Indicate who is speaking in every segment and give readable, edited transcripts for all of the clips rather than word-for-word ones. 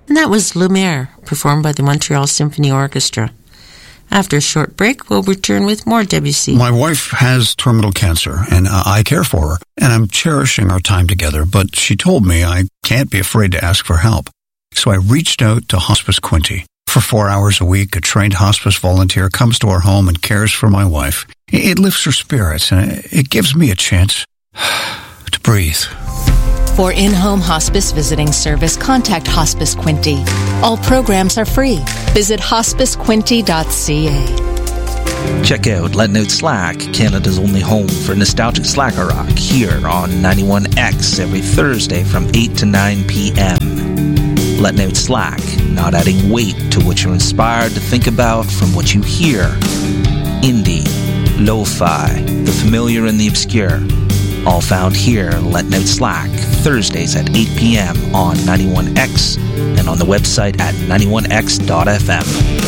Speaker 1: And that was Lumiere, performed by the Montreal Symphony Orchestra. After a short break, we'll return with more Debussy.
Speaker 2: My wife has terminal cancer, and I care for her, and I'm cherishing our time together, but she told me I can't be afraid to ask for help. So I reached out to Hospice Quinte. For 4 hours a week, a trained hospice volunteer comes to our home and cares for my wife. It lifts her spirits, and it gives me a chance to breathe.
Speaker 3: For in-home hospice visiting service, contact Hospice Quinte. All programs are free. Visit hospicequinte.ca.
Speaker 4: Check out Letting Out Slack, Canada's only home for nostalgic slacker rock, here on 91X every Thursday from 8 to 9 p.m. Letting Out Slack, not adding weight to what you're inspired to think about from what you hear. Indie, lo-fi, the familiar and the obscure. All found here, Letting Out Slack, Thursdays at 8 p.m. on 91X and on the website at 91x.fm.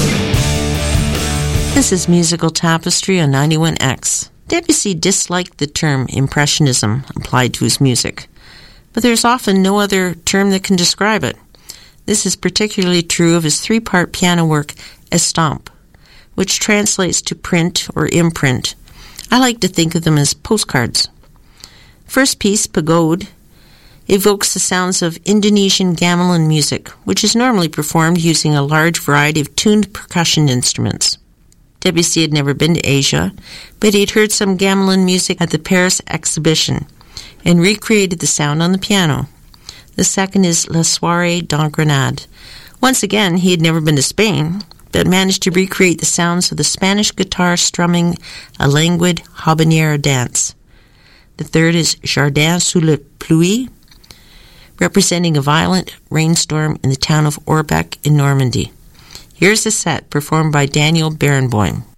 Speaker 1: This is Musical Tapestry on 91X. Debussy disliked the term Impressionism applied to his music, but there's often no other term that can describe it. This is particularly true of his three-part piano work, Estampe, which translates to print or imprint. I like to think of them as postcards. First piece, Pagode, evokes the sounds of Indonesian gamelan music, which is normally performed using a large variety of tuned percussion instruments. Debussy had never been to Asia, but he'd heard some gamelan music at the Paris exhibition and recreated the sound on the piano. The second is La Soirée d'Engrenade. Once again, he had never been to Spain, but managed to recreate the sounds of the Spanish guitar strumming a languid habanera dance. The third is Jardin sous la pluie, representing a violent rainstorm in the town of Orbec in Normandy. Here's the set performed by Daniel Barenboim.